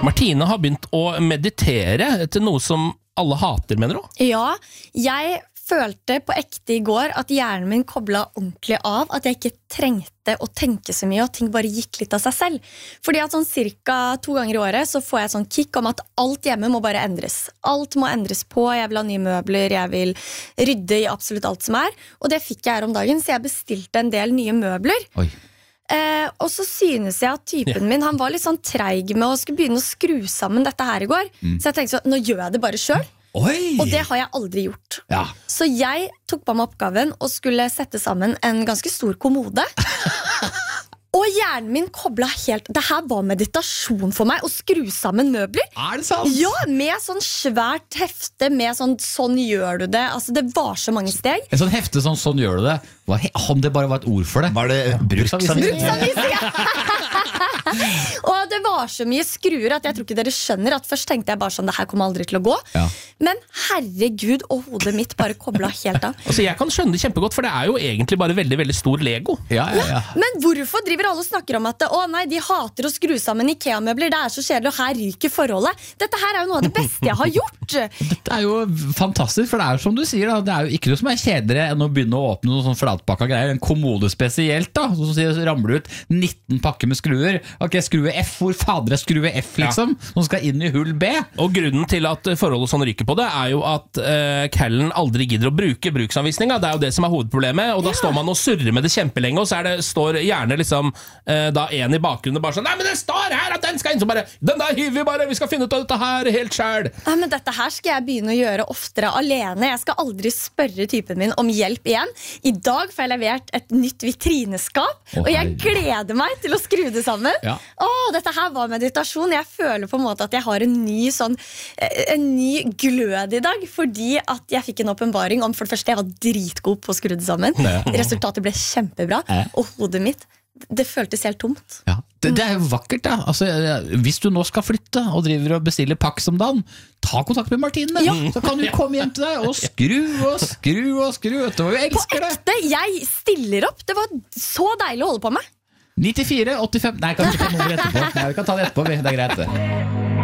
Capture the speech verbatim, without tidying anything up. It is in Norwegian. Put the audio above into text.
Martine har begynt å meditere til noe som alle hater, mener du? Ja, jeg følte på ekte i går at hjernen min koblet ordentlig av, at jeg ikke trengte å tenke så mye, og ting bare gikk litt av seg selv. Fordi at sånn cirka to ganger i året så får jeg sånn kick om at alt hjemme må bare endres. Alt må endres på, jeg vil ha nye møbler, jeg vil rydde i absolutt alt som er. Og det fikk jeg her om dagen, så jeg bestilte en del nye møbler. Oi. Eh, og så synes jeg at typen min, han var litt sånn treig med å skulle begynne å skru sammen dette her i går. Mm. Så jeg tenkte så, nå gjør jeg det bare selv. Oi. Og det har jeg aldri gjort. Ja. Så jeg tok på meg oppgaven og skulle sette sammen en ganske stor kommode. Og hjernen min koblet helt. Det her var meditasjon for meg, å skru sammen møbler. Er det sant? Ja, med sånn svært hefte, med sånn, sånn gjør du det. Altså, det var så mange steg. En sånn hefte sånn, sånn gjør du det. Hva, om det bare var et ord for det. Var det bruksanvisning? Bruksanvisning, ja. Og det var så mye skruer at jeg tror ikke dere skjønner at først tenkte jeg bare sånn, det her kommer aldri til å gå. Ja. Men herregud, og hodet mitt bare koblet helt av. Altså, jeg kan skjønne det kjempegodt, for det er jo egentlig bare veldig, veldig stor Lego. Ja, ja, ja. Men hvorfor driver alle og snakker om at å nei, de hater å skru sammen IKEA-møbler, det er så kjedelig, og her ryker forholdet. Dette her er jo noe av det beste jeg har gjort. Dette er jo fantastisk, for det er jo som du sier da, det er jo ikke noe som er kjedeligere enn å begynne å åpne noen sånn flatpakka greier, en kommode spesielt da, så sier, ramler ut nitten pakker med skruer. Ok, skrue F, hvor fader er skrue F liksom, ja. Som skal inn i hull B. Og grunnen til at forholdet sånn ryker på det, er jo at uh, Callen aldri gidder å bruke bruksanvisninga. Det er jo det som er hovedproblemet, og da ja. Står man og surrer med det kjempelenge, og så er det, står gjerne liksom uh, da en i bakgrunnen bare sånn, nei, men det står her at den skal inn, så bare, den der hiver vi bare, vi skal finne ut av dette her helt selv. Ja, men dette her skal jeg begynne å gjøre oftere alene. Jeg skal aldri spørre typen min om hjelp igjen. I dag får jeg levert et nytt vitrineskap, oh, og jeg gleder meg til å skru det sammen. Ja. Åh, dette her var meditasjon. Jeg føler på en måte at jeg har en ny sånn, en ny glød i dag, fordi at jeg fikk en åpenbaring om, for det første, jeg var dritgod på å skru det sammen. Resultatet ble kjempebra, og hodet mitt, det føltes helt tomt. Ja, det, det er jo vakkert da. Altså, hvis du nå skal flytte og driver og bestiller pakke om dagen, ta kontakt med Martine. Ja. Så kan du komme hjem til deg og skru og skru og skru. Vet du hva, jeg elsker det. På ekte, jeg stiller opp. Det var så deilig å holde på med. nittifire åttifem. Nei, kan vi ikke ta noe etterpå? Nei, vi kan ta det etterpå. Det er greit det.